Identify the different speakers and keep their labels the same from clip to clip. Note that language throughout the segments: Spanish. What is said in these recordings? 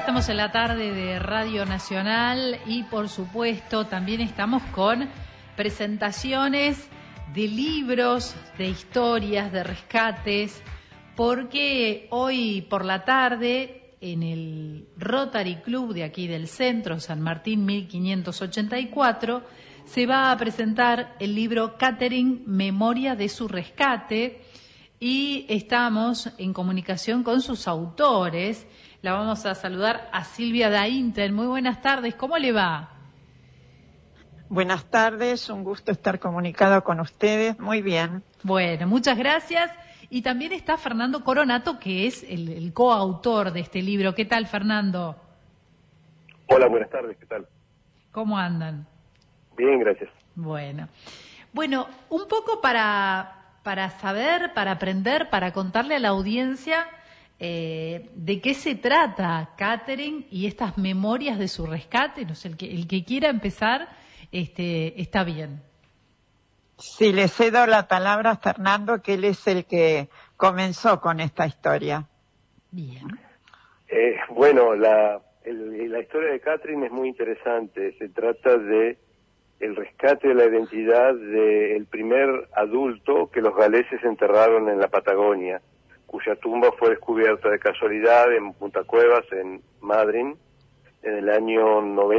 Speaker 1: estamos en la tarde de Radio Nacional y por supuesto también estamos con presentaciones de libros, de historias, de rescates, porque hoy por la tarde en el Rotary Club de aquí del centro, San Martín 1584, se va a presentar el libro Catherine, Memoria de su rescate, y estamos en comunicación con sus autores. La vamos a saludar a Silvia Dainten. Muy buenas tardes, ¿cómo le va?
Speaker 2: Buenas tardes, un gusto estar comunicado con ustedes, muy bien.
Speaker 1: Bueno, muchas gracias. Y también está Fernando Coronato, que es el coautor de este libro. ¿Qué tal, Fernando?
Speaker 3: Hola, buenas tardes, ¿qué tal?
Speaker 1: ¿Cómo andan?
Speaker 3: Bien, gracias.
Speaker 1: Bueno, un poco para saber, para aprender, para contarle a la audiencia de qué se trata Catherine y estas memorias de su rescate. No sé, el que quiera empezar está bien.
Speaker 2: Sí, le cedo la palabra a Fernando, que él es el que comenzó con esta historia.
Speaker 1: Bien.
Speaker 3: Bueno, la historia de Catherine es muy interesante. Se trata de el rescate de la identidad del primer adulto que los galeses enterraron en la Patagonia, cuya tumba fue descubierta de casualidad en Punta Cuevas, en Madryn, en el año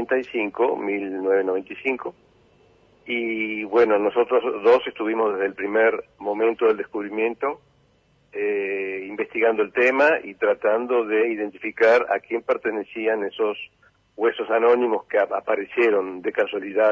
Speaker 3: 1995. Y bueno, nosotros dos estuvimos desde el primer momento del descubrimiento investigando el tema y tratando de identificar a quién pertenecían esos huesos anónimos que aparecieron de casualidad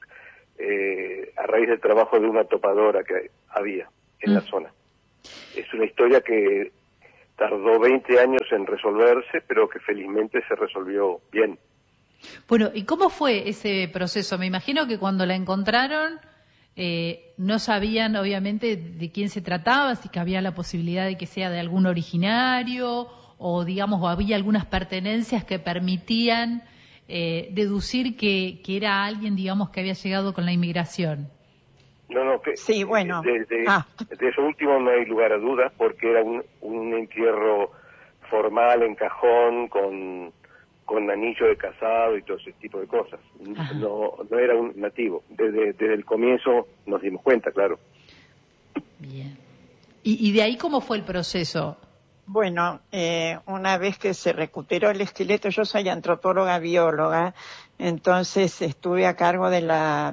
Speaker 3: a raíz del trabajo de una topadora que había en la zona. Es una historia que tardó 20 años en resolverse, pero que felizmente se resolvió bien.
Speaker 1: Bueno, ¿y cómo fue ese proceso? Me imagino que cuando la encontraron no sabían obviamente de quién se trataba, si había la posibilidad de que sea de algún originario o digamos o había algunas pertenencias que permitían deducir que era alguien, digamos, que había llegado con la inmigración.
Speaker 3: No,
Speaker 2: sí, bueno.
Speaker 3: De eso último no hay lugar a dudas, porque era un entierro formal en cajón con anillo de casado y todo ese tipo de cosas. No era un nativo. Desde el comienzo nos dimos cuenta, claro.
Speaker 1: Bien. ¿Y de ahí cómo fue el proceso?
Speaker 2: Bueno, una vez que se recuperó el esqueleto, yo soy antropóloga bióloga, entonces estuve a cargo del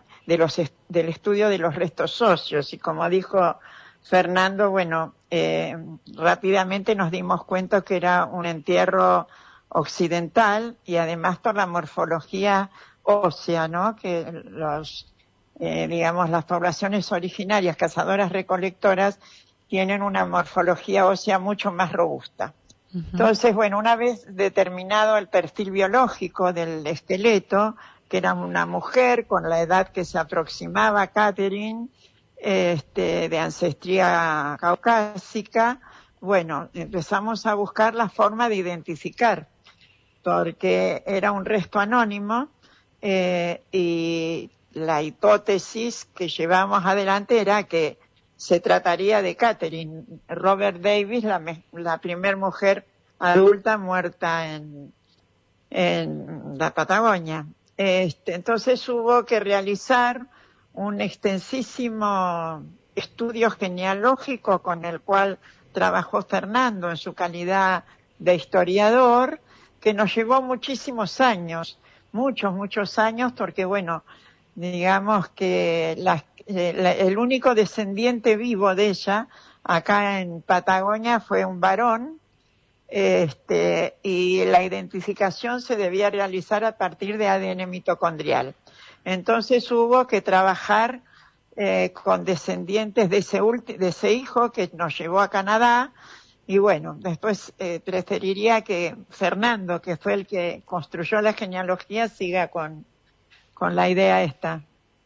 Speaker 2: estudio de los restos óseos y como dijo Fernando, bueno, rápidamente nos dimos cuenta que era un entierro occidental y además por la morfología ósea, ¿no? Que digamos, las poblaciones originarias, cazadoras recolectoras, tienen una morfología ósea mucho más robusta. Uh-huh. Entonces, bueno, una vez determinado el perfil biológico del esqueleto, que era una mujer con la edad que se aproximaba a Catherine, de ancestría caucásica, bueno, empezamos a buscar la forma de identificar, porque era un resto anónimo, y la hipótesis que llevamos adelante era que se trataría de Catherine Robert Davis, la primer mujer adulta muerta en la Patagonia. Entonces hubo que realizar un extensísimo estudio genealógico con el cual trabajó Fernando en su calidad de historiador, que nos llevó muchísimos años, muchos años, porque bueno, digamos que el único descendiente vivo de ella acá en Patagonia fue un varón, y la identificación se debía realizar a partir de ADN mitocondrial. Entonces hubo que trabajar con descendientes de ese hijo que nos llevó a Canadá. Y bueno, después preferiría que Fernando, que fue el que construyó la genealogía, siga con la idea esta.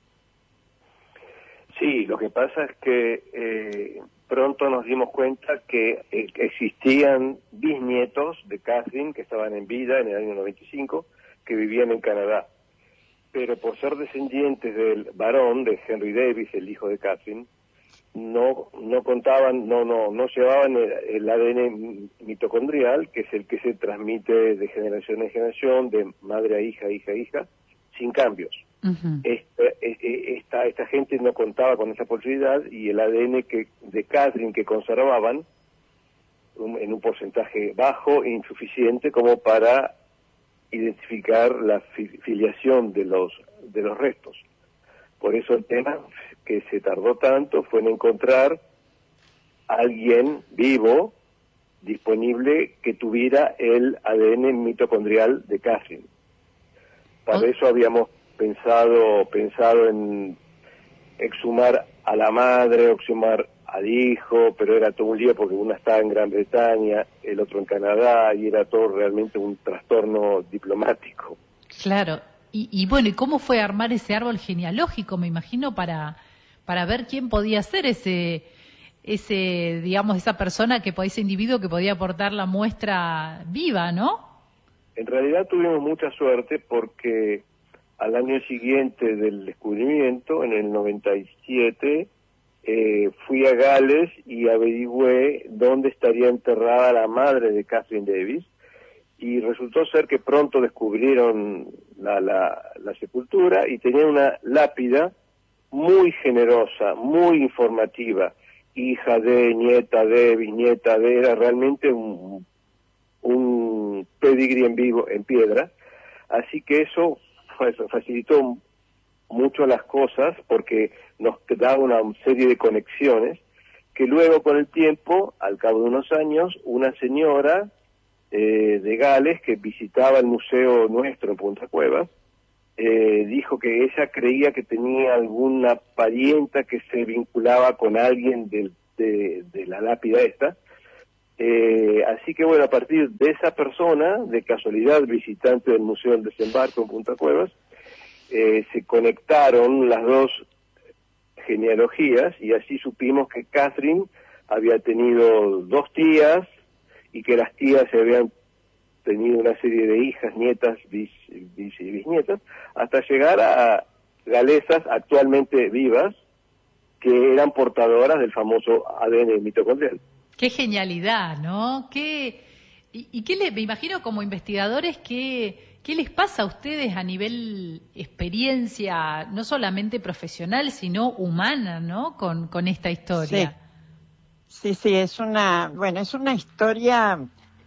Speaker 3: Sí, lo que pasa es que pronto nos dimos cuenta que existían bisnietos de Catherine que estaban en vida en el año 95, que vivían en Canadá. Pero por ser descendientes del varón, de Henry Davis, el hijo de Catherine, no contaban, no llevaban el ADN mitocondrial, que es el que se transmite de generación en generación, de madre a hija, hija a hija, sin cambios.
Speaker 1: Uh-huh.
Speaker 3: Esta gente no contaba con esa posibilidad, y el ADN de Catherine que conservaban en un porcentaje bajo e insuficiente como para identificar la filiación de los restos. Por eso el tema que se tardó tanto fue en encontrar a alguien vivo, disponible, que tuviera el ADN mitocondrial de Catherine. Para eso habíamos pensado en exhumar a la madre, exhumar al hijo, pero era todo un lío porque uno estaba en Gran Bretaña, el otro en Canadá, y era todo realmente un trastorno diplomático.
Speaker 1: Claro. Y bueno, ¿y cómo fue armar ese árbol genealógico, me imagino, para ver quién podía ser ese, digamos, esa persona, ese individuo que podía aportar la muestra viva, ¿no?
Speaker 3: En realidad tuvimos mucha suerte porque al año siguiente del descubrimiento, en el 97, fui a Gales y averigüé dónde estaría enterrada la madre de Catherine Davis, y resultó ser que pronto descubrieron la sepultura y tenía una lápida muy generosa, muy informativa, hija de, nieta de, bisnieta de, era realmente un pedigrí en vivo, en piedra, así que eso facilitó mucho las cosas porque nos daba una serie de conexiones que luego con el tiempo, al cabo de unos años, una señora de Gales que visitaba el museo nuestro en Punta Cuevas, dijo que ella creía que tenía alguna parienta que se vinculaba con alguien de la lápida esta. Así que bueno, a partir de esa persona, de casualidad visitante del Museo del Desembarco en Punta Cuevas, se conectaron las dos genealogías y así supimos que Catherine había tenido 2 tías y que las tías se habían tenido una serie de hijas, nietas, y bisnietas, hasta llegar a galesas actualmente vivas que eran portadoras del famoso ADN mitocondrial.
Speaker 1: Qué genialidad, ¿no? Me imagino como investigadores, ¿qué les pasa a ustedes a nivel experiencia, no solamente profesional, sino humana, ¿no? Con esta historia.
Speaker 2: Sí, es una historia,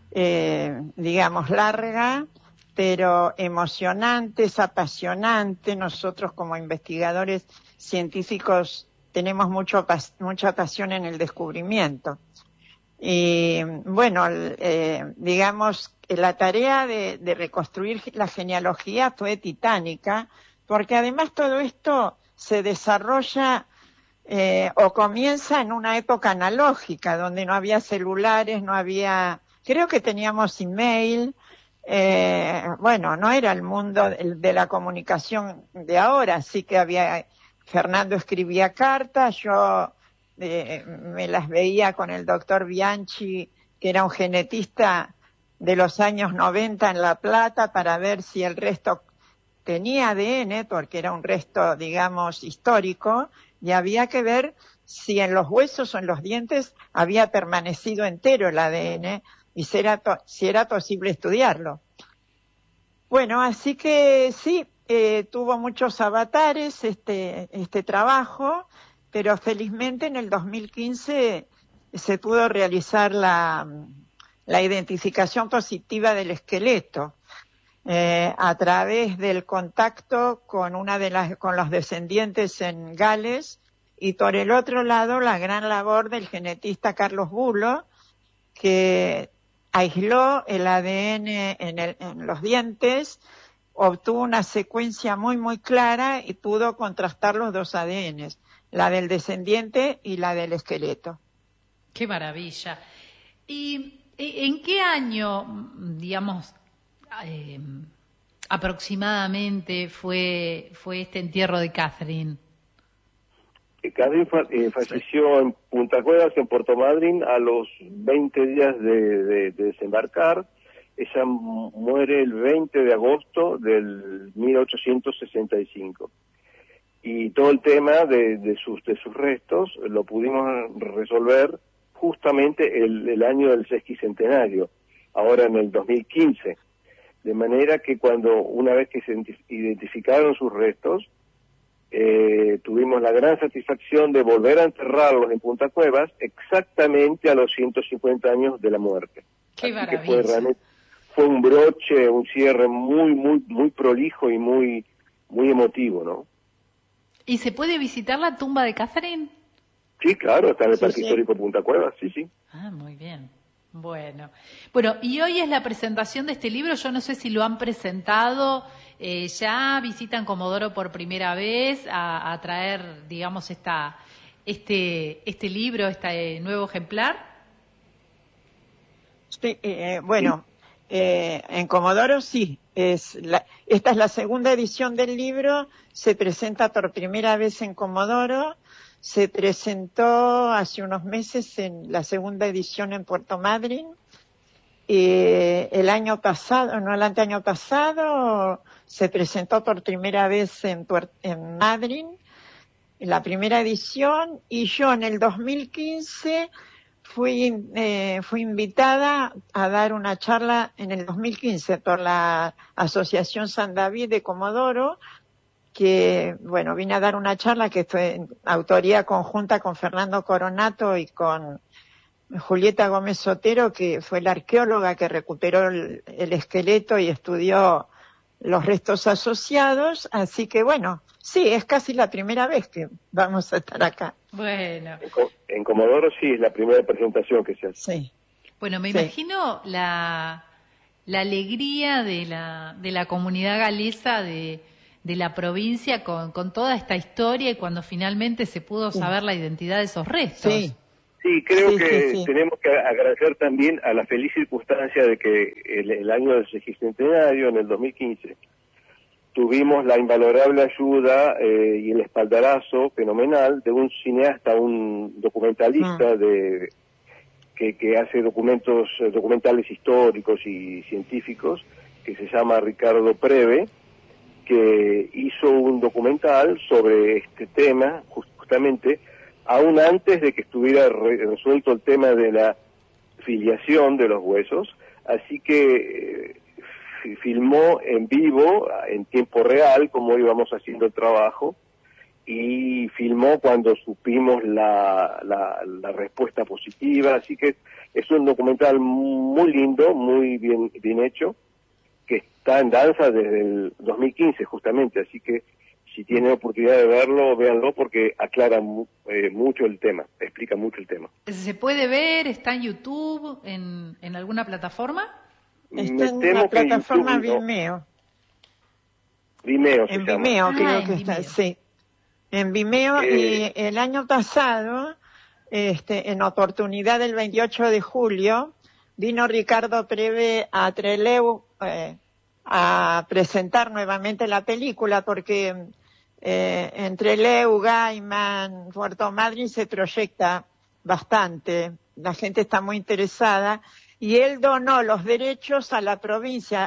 Speaker 2: digamos, larga, pero emocionante, es apasionante. Nosotros como investigadores científicos tenemos mucha pasión en el descubrimiento. Y bueno, digamos, la tarea de reconstruir la genealogía fue titánica, porque además todo esto se desarrolla o comienza en una época analógica, donde no había celulares, creo que teníamos email, no era el mundo de la comunicación de ahora, sí que Fernando escribía cartas, yo me las veía con el doctor Bianchi, que era un genetista de los años 90 en La Plata, para ver si el resto tenía ADN, porque era un resto, digamos, histórico, y había que ver si en los huesos o en los dientes había permanecido entero el ADN y si era posible estudiarlo. Bueno, así que sí, tuvo muchos avatares este trabajo, pero felizmente en el 2015 se pudo realizar la identificación positiva del esqueleto a través del contacto con con los descendientes en Gales, y por el otro lado la gran labor del genetista Carlos Bulo, que aisló el ADN en los dientes, obtuvo una secuencia muy muy clara y pudo contrastar los 2 ADNs, la del descendiente y la del esqueleto.
Speaker 1: ¡Qué maravilla! ¿Y en qué año, digamos, aproximadamente fue este entierro de Catherine?
Speaker 3: Catherine falleció en Punta Cuevas, en Puerto Madryn, a los 20 días de desembarcar. Ella muere el 20 de agosto del 1865. y todo el tema de sus restos lo pudimos resolver justamente el año del sesquicentenario, ahora en el 2015. De manera que una vez que se identificaron sus restos, tuvimos la gran satisfacción de volver a enterrarlos en Punta Cuevas exactamente a los 150 años de la muerte.
Speaker 1: ¡Qué
Speaker 3: Así
Speaker 1: maravilla!
Speaker 3: que fue un broche, un cierre muy prolijo y muy emotivo, ¿no?
Speaker 1: ¿Y se puede visitar la tumba de Catherine?
Speaker 3: Sí, claro, está en el
Speaker 2: Sí,
Speaker 3: Parque
Speaker 2: sí.
Speaker 3: Histórico Punta Cuevas, sí.
Speaker 1: Ah, muy bien. Bueno, y hoy es la presentación de este libro. Yo no sé si lo han presentado, ya visitan Comodoro por primera vez a traer, digamos, este libro, este nuevo ejemplar.
Speaker 2: Sí, bueno, en Comodoro sí. Esta es la segunda edición del libro. Se presenta por primera vez en Comodoro. Se presentó hace unos meses en la segunda edición en Puerto Madryn. El año pasado, no, el anteaño pasado, se presentó por primera vez en Madryn, en la primera edición, y yo en el 2015 fui invitada a dar una charla en el 2015 por la Asociación San David de Comodoro, que, bueno, vine a dar una charla que fue en autoría conjunta con Fernando Coronato y con Julieta Gómez Sotero, que fue la arqueóloga que recuperó el esqueleto y estudió los restos asociados. Así que, bueno, sí, es casi la primera vez que vamos a estar acá.
Speaker 1: Bueno.
Speaker 3: En Comodoro sí, es la primera presentación que se hace.
Speaker 2: Sí.
Speaker 1: Bueno, me
Speaker 2: Sí.
Speaker 1: imagino la alegría de la comunidad galesa de la provincia con toda esta historia y cuando finalmente se pudo saber la identidad de esos restos.
Speaker 2: Sí.
Speaker 3: Sí, creo
Speaker 2: Sí,
Speaker 3: que
Speaker 2: sí.
Speaker 3: tenemos que agradecer también a la feliz circunstancia de que el año del sesquicentenario, en el 2015, tuvimos la invalorable ayuda y el espaldarazo fenomenal de un cineasta, un documentalista que hace documentales históricos y científicos, que se llama Ricardo Preve, que hizo un documental sobre este tema, justamente, aún antes de que estuviera resuelto el tema de la filiación de los huesos, así que filmó en vivo, en tiempo real, cómo íbamos haciendo el trabajo, y filmó cuando supimos la respuesta positiva, así que es un documental muy lindo, muy bien hecho, que está en danza desde el 2015 justamente, así que si tienen oportunidad de verlo, véanlo porque aclara mucho el tema, explica mucho el tema.
Speaker 1: ¿Se puede ver? ¿Está en YouTube? ¿En alguna plataforma?
Speaker 2: Está en la plataforma Vimeo.
Speaker 3: Vimeo se
Speaker 2: En
Speaker 3: llama.
Speaker 2: Vimeo creo que
Speaker 1: Vimeo.
Speaker 2: está, sí. En Vimeo, y el año pasado, en oportunidad del 28 de julio, vino Ricardo Preve a Trelew a presentar nuevamente la película, porque en Trelew, Gaiman, Puerto Madryn se proyecta bastante, la gente está muy interesada, y él donó los derechos a la provincia,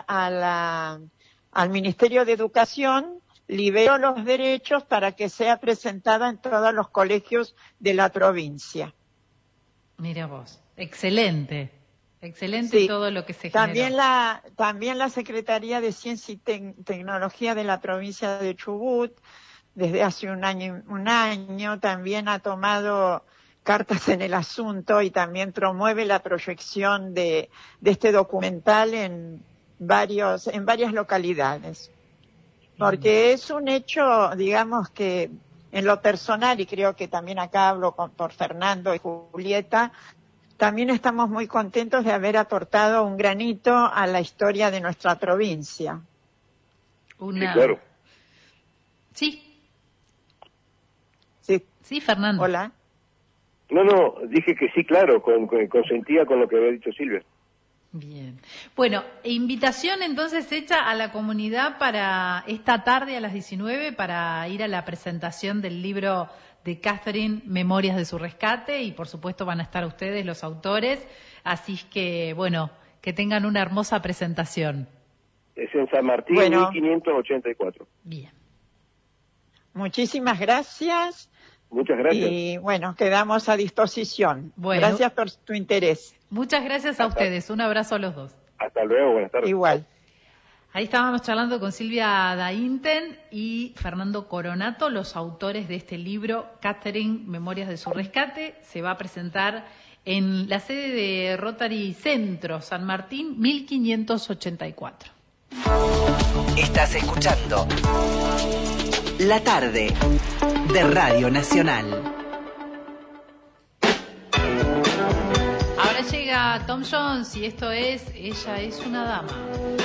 Speaker 2: al Ministerio de Educación, liberó los derechos para que sea presentada en todos los colegios de la provincia.
Speaker 1: Mira vos, excelente sí. Todo lo que se
Speaker 2: generó.
Speaker 1: generó.
Speaker 2: También la Secretaría de Ciencia y Tecnología de la provincia de Chubut, desde hace un año varias ha tomado cartas en el asunto y también promueve la proyección de este documental en varias localidades. Porque es un hecho, digamos, que en lo personal, y creo que también acá hablo por Fernando y Julieta, también estamos muy contentos de haber aportado un granito a la historia de nuestra provincia.
Speaker 3: Sí, claro.
Speaker 1: Sí.
Speaker 2: Sí.
Speaker 1: Sí, Fernando.
Speaker 2: Hola.
Speaker 3: No, dije que sí, claro, consentía con lo que había dicho Silvia.
Speaker 1: Bien. Bueno, invitación entonces hecha a la comunidad para esta tarde a las 19 para ir a la presentación del libro de Catherine, Memorias de su rescate, y por supuesto van a estar ustedes, los autores, así que, bueno, que tengan una hermosa presentación.
Speaker 3: Es en San Martín, 1584.
Speaker 1: Bien.
Speaker 2: Muchísimas gracias.
Speaker 3: Muchas gracias.
Speaker 2: Y bueno, quedamos a disposición.
Speaker 1: Bueno.
Speaker 2: Gracias por tu interés.
Speaker 1: Muchas gracias a ustedes. Un abrazo a los dos.
Speaker 3: Hasta luego, buenas tardes.
Speaker 2: Igual.
Speaker 1: Ahí estábamos charlando con Silvia Dainten y Fernando Coronato, los autores de este libro, Catherine, Memorias de su rescate. Se va a presentar en la sede de Rotary Centro, San Martín, 1584.
Speaker 4: Estás escuchando La Tarde de Radio Nacional.
Speaker 1: Ahora llega Tom Jones y esto es Ella es una dama.